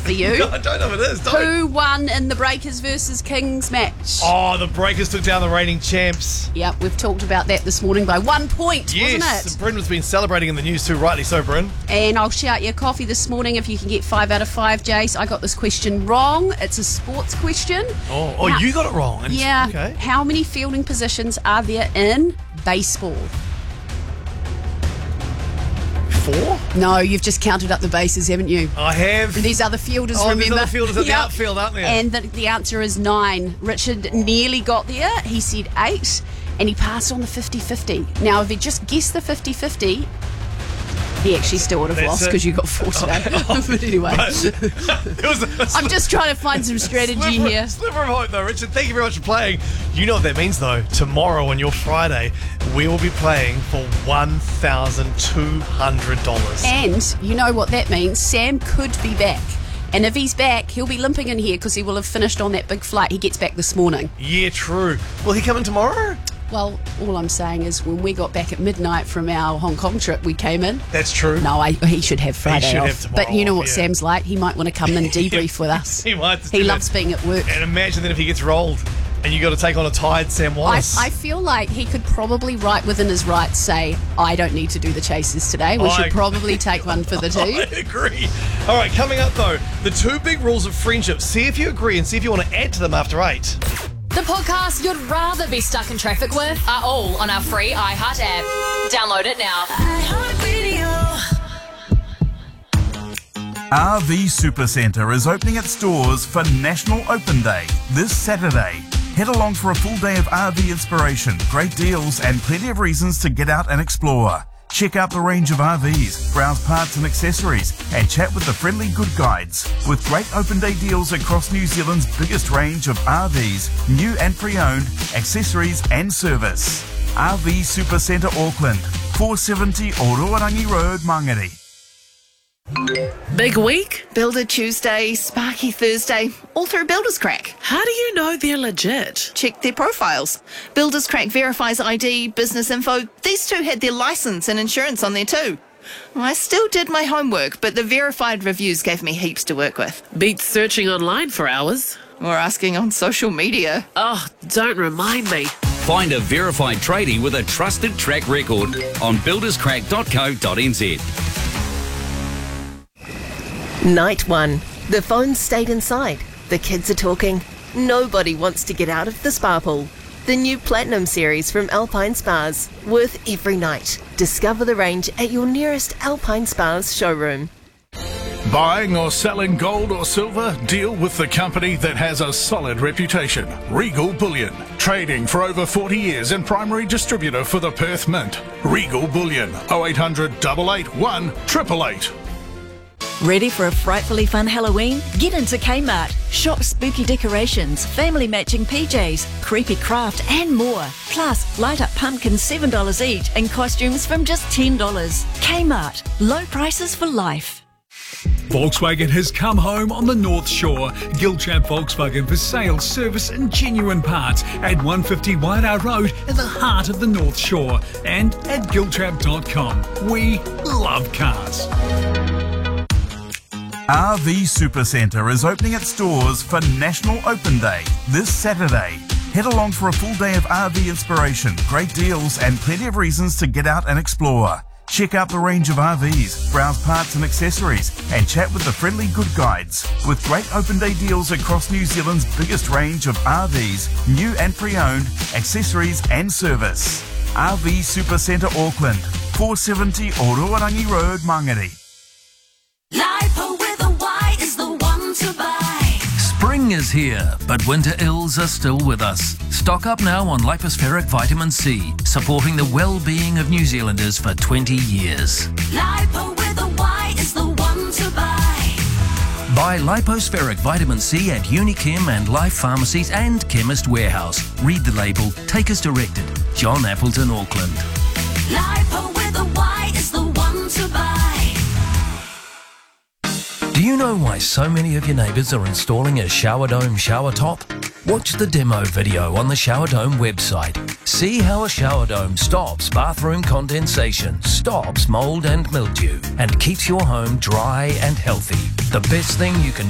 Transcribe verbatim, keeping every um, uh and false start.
for you. I don't know if it is. Don't. Who won in the Breakers versus Kings match? Oh, the Breakers took down the reigning champs. Yep, we've talked about that this morning by one point, Yes, wasn't it? Bryn has been celebrating in the news too, rightly so, Bryn. And I'll shout you a coffee this morning if you can get five out of five, Jace. I got this question wrong. It's a sports question. Oh, oh How- you got it wrong. And- Yeah. Okay. How many fielding positions are there in baseball? Four? No, you've just counted up the bases, haven't you? I have. These other fielders, Oh, remember? these other fielders at the Yep. outfield, aren't there? And the, the answer is nine. Richard nearly got there. He said eight, and he passed on the fifty-fifty. Now, if he just guessed the fifty-fifty, he actually still would have That's lost it. because you got four today. But anyway, It was a I'm just trying to find some strategy sliver, here. Sliver of hope, though, Richard. Thank you very much for playing. You know what that means, though. Tomorrow on your Friday, we will be playing for one thousand two hundred dollars. And you know what that means? Sam could be back. And if he's back, he'll be limping in here because he will have finished on that big flight. He gets back this morning. Yeah, true. Will he come in tomorrow? Well, all I'm saying is when we got back at midnight from our Hong Kong trip, we came in. That's true. No, I, he should have Friday should off. have tomorrow But you know off, what yeah. Sam's like? He might want to come and debrief with us. He might just He do loves that. being at work. And imagine then if he gets rolled and you got to take on a tired Sam I, Wallace. I feel like he could probably, right within his rights, say, I don't need to do the chases today. We I- should probably take one for the I two. agree. All right, coming up, though, the two big rules of friendship. See if you agree and see if you want to add to them after eight. The podcasts you'd rather be stuck in traffic with are all on our free iHeart app. Download it now. R V Supercentre is opening its doors for National Open Day this Saturday. Head along for a full day of R V inspiration, great deals and plenty of reasons to get out and explore. Check out the range of R Vs, browse parts and accessories and chat with the friendly good guides. With great open day deals across New Zealand's biggest range of R Vs, new and pre-owned, accessories and service. R V Supercentre Auckland, four seventy Ororangi Road, Mangere. Big week? Builder Tuesday, Sparky Thursday, all through Builders Crack. How do you know they're legit? Check their profiles. Builders Crack verifies I D, business info. These two had their license and insurance on there too. I still did my homework, but the verified reviews gave me heaps to work with. Beats searching online for hours. Or asking on social media. Oh, don't remind me. Find a verified tradie with a trusted track record on builders crack dot co dot n z. Night one. The phones stayed inside. The kids are talking. Nobody wants to get out of the spa pool. The new Platinum series from Alpine Spas. Worth every night. Discover the range at your nearest Alpine Spas showroom. Buying or selling gold or silver? Deal with the company that has a solid reputation. Regal Bullion. Trading for over forty years and primary distributor for the Perth Mint. Regal Bullion. oh eight hundred, eight eight one, eight eight eight. Ready for a frightfully fun Halloween? Get into Kmart. Shop spooky decorations, family matching P Js, creepy craft and more. Plus, light up pumpkins seven dollars each and costumes from just ten dollars. Kmart. Low prices for life. Volkswagen has come home on the North Shore. Giltrap Volkswagen for sales, service and genuine parts at one fifty Waiara Road in the heart of the North Shore and at giltrap dot com. We love cars. R V Supercentre is opening its doors for National Open Day this Saturday. Head along for a full day of R V inspiration, great deals and plenty of reasons to get out and explore. Check out the range of R Vs, browse parts and accessories and chat with the friendly good guides. With great open day deals across New Zealand's biggest range of R Vs, new and pre-owned, accessories and service. R V Supercentre Auckland, four seventy Ororangi Road, Mangere. Lipo with a Y is the one to buy. Spring is here, but winter ills are still with us. Stock up now on lipospheric vitamin C, supporting the well-being of New Zealanders for twenty years. Lipo with a Y is the one to buy. Buy lipospheric vitamin C at Unichem and Life Pharmacies and Chemist Warehouse. Read the label. Take as directed. John Appleton, Auckland. Lipo with a Y is the one to buy. Do you know why so many of your neighbours are installing a shower dome shower top? Watch the demo video on the Shower Dome website. See how a shower dome stops bathroom condensation, stops mould and mildew, and keeps your home dry and healthy. The best thing you can